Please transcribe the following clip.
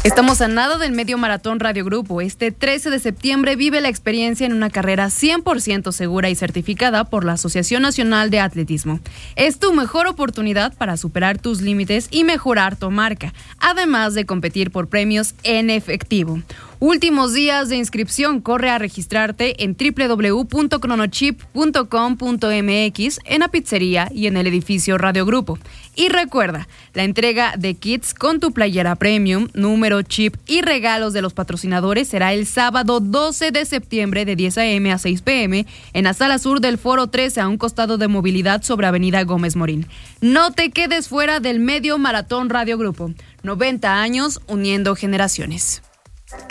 Estamos a nada del Medio Maratón Radio Grupo. Este 13 de septiembre vive la experiencia en una carrera 100% segura y certificada por la Asociación Nacional de Atletismo. Es tu mejor oportunidad para superar tus límites y mejorar tu marca, además de competir por premios en efectivo. Últimos días de inscripción. Corre a registrarte en www.cronochip.com.mx, en la pizzería y en el edificio Radio Grupo. Y recuerda, la entrega de kits con tu playera premium, número, chip y regalos de los patrocinadores será el sábado 12 de septiembre de 10 a.m. a 6 p.m. en la sala sur del Foro 13, a un costado de Movilidad sobre Avenida Gómez Morín. No te quedes fuera del Medio Maratón Radio Grupo. 90 años uniendo generaciones.